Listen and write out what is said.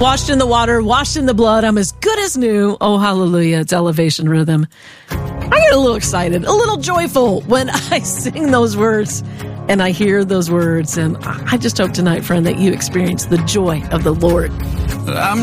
Washed in the water, washed in the blood. I'm as good as new. Oh, hallelujah. It's Elevation Rhythm. I get a little excited, a little joyful when I sing those words and I hear those words. And I just hope tonight, friend, that you experience the joy of the Lord.